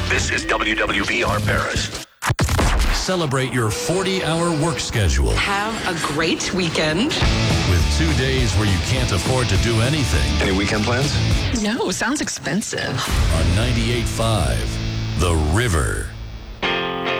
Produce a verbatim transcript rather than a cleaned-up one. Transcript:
This is W W V R Paris. Celebrate your forty-hour work schedule. Have a great weekend. With two days where you can't afford to do anything. Any weekend plans? No, sounds expensive. On ninety-eight point five, The River.